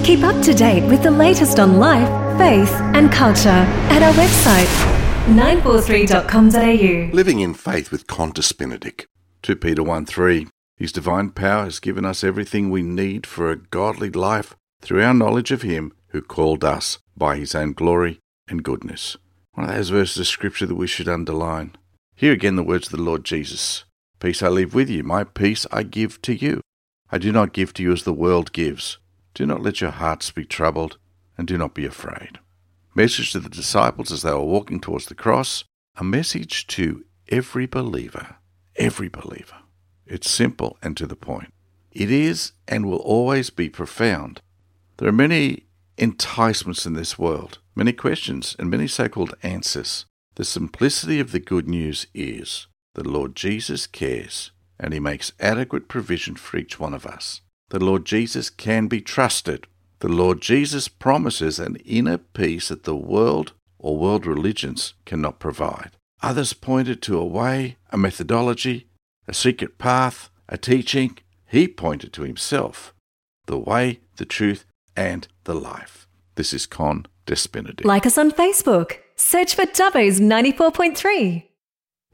Keep up to date with the latest on life, faith and culture at our website 943.com.au. Living in faith with Qantas Benedict. 2 Peter 1:3. His divine power has given us everything we need for a godly life through our knowledge of him who called us by his own glory and goodness. One of those verses of scripture that we should underline. Here again the words of the Lord Jesus. Peace I leave with you, my peace I give to you. I do not give to you as the world gives. Do not let your hearts be troubled, and do not be afraid. Message to the disciples as they were walking towards the cross. A message to every believer. Every believer. It's simple and to the point. It is and will always be profound. There are many enticements in this world, many questions and many so-called answers. The simplicity of the good news is the Lord Jesus cares and he makes adequate provision for each one of us. The Lord Jesus can be trusted. The Lord Jesus promises an inner peace that the world or world religions cannot provide. Others pointed to a way, a methodology, a secret path, a teaching. He pointed to himself, the way, the truth, and the life. This is Qantas Benedict. Like us on Facebook. Search for Dubbo's 94.3.